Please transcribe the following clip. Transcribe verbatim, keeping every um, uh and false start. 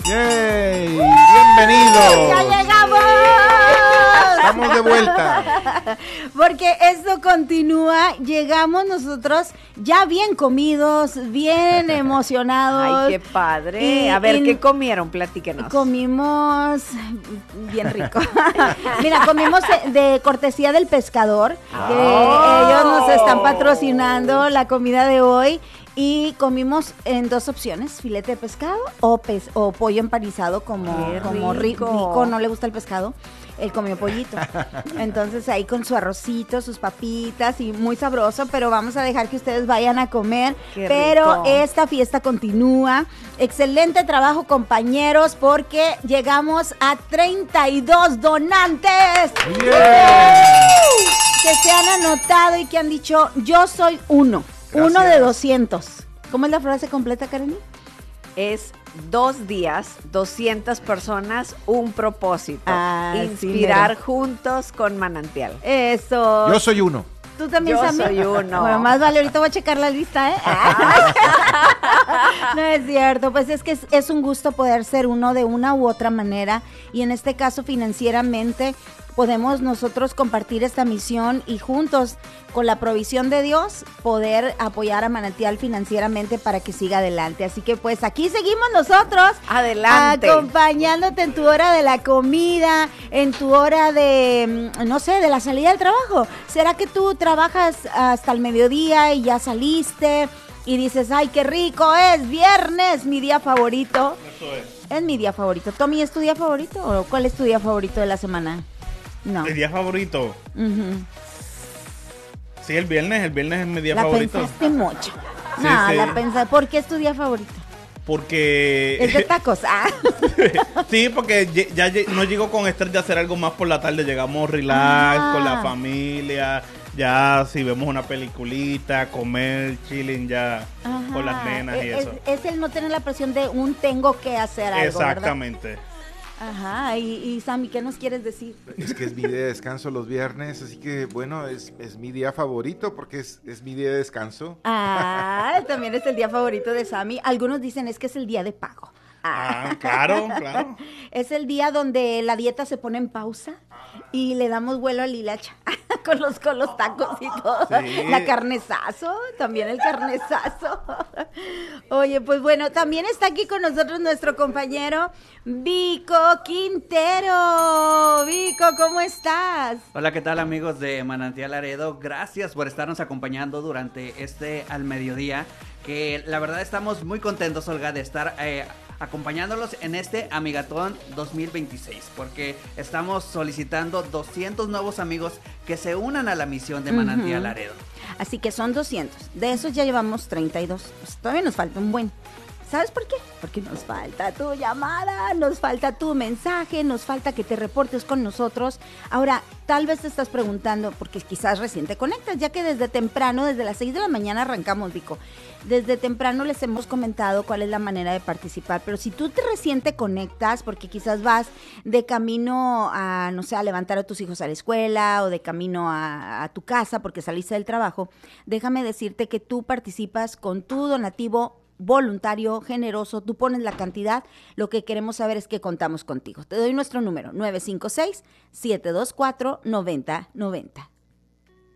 ¡Yay! ¡Bienvenidos! ¡Ya llegamos! Estamos de vuelta. Porque esto continúa, llegamos nosotros ya bien comidos, bien emocionados. Ay, qué padre. Y, A ver, y ¿qué comieron? Platíquenos. Comimos bien rico. Mira, comimos de, de cortesía del pescador, que Oh. ellos nos están patrocinando la comida de hoy. Y comimos en dos opciones, filete de pescado o, pez, o pollo empanizado, como, Qué como ri- rico. rico, no le gusta el pescado, él comió pollito. Entonces ahí con su arrocito, sus papitas y muy sabroso, pero vamos a dejar que ustedes vayan a comer. Qué Pero rico. esta fiesta continúa. Excelente trabajo, compañeros, porque llegamos a treinta y dos donantes. ¡Yeah! Que se han anotado y que han dicho, yo soy uno. Gracias. Uno de doscientos. ¿Cómo es la frase completa, Karen? Es dos días, doscientas personas, un propósito. Ah, sí, Inspirar mero. juntos con Manantial. Eso. Yo soy uno. ¿Tú también, Yo Sammy? soy uno. Bueno, más vale, ahorita voy a checar la lista, ¿eh? No es cierto, pues es que es, es un gusto poder ser uno de una u otra manera y en este caso financieramente podemos nosotros compartir esta misión y juntos con la provisión de Dios poder apoyar a Manantial financieramente para que siga adelante. Así que pues aquí seguimos nosotros. Adelante. Acompañándote en tu hora de la comida, en tu hora de, mm, no sé, de la salida del trabajo. ¿Será que tú trabajas hasta el mediodía y ya saliste y dices, ay, qué rico, es viernes, mi día favorito? Eso es. Es mi día favorito. ¿Tommy es tu día favorito o cuál es tu día favorito de la semana? No. El día favorito. Ujú. Sí, el viernes. El viernes es mi día La favorito. pensaste mucho. Sí, No, sí. la pensaste. ¿Por qué es tu día favorito? Porque... Es de tacos. Ah. Sí, porque lle- ya lle- no llego con estrés de hacer algo más por la tarde. Llegamos relax Ah. con la familia. Ya si vemos una peliculita, comer, chilling ya con las Ajá. nenas y es, eso. Es el no tener la presión de un tengo que hacer algo, ¿verdad? Exactamente. Ajá, y, y Sammy, ¿qué nos quieres decir? Es que es mi día de descanso los viernes, así que bueno, es, es mi día favorito porque es, es mi día de descanso. Ah, también es el día favorito de Sammy. Algunos dicen es que es el día de pago. Ah, claro, claro. Es el día donde la dieta se pone en pausa y le damos vuelo al hilacha con los, con los tacos y todo. Sí. La carnezazo, también el carnezazo. Oye, pues bueno, también está aquí con nosotros nuestro compañero Vico Quintero. Vico, ¿cómo estás? Hola, ¿qué tal amigos de Manantial Laredo? Gracias por estarnos acompañando durante este al mediodía, que la verdad estamos muy contentos, Olga, de estar eh, acompañándolos en este Amigatón dos mil veintiséis, porque estamos solicitando doscientos nuevos amigos que se unan a la misión de Manantial Ujú. Laredo. Así que son doscientos. De esos ya llevamos treinta y dos. Pues todavía nos falta un buen. ¿Sabes por qué? Porque nos falta tu llamada, nos falta tu mensaje, nos falta que te reportes con nosotros. Ahora, tal vez te estás preguntando, porque quizás recién te conectas, ya que desde temprano, desde las seis de la mañana arrancamos, Vico. Desde temprano les hemos comentado cuál es la manera de participar, pero si tú te recién te conectas, porque quizás vas de camino a, no sé, a levantar a tus hijos a la escuela o de camino a, a tu casa porque saliste del trabajo, déjame decirte que tú participas con tu donativo voluntario, generoso, tú pones la cantidad, lo que queremos saber es que contamos contigo. Te doy nuestro número, nueve cinco seis, siete dos cuatro, nueve cero nueve cero.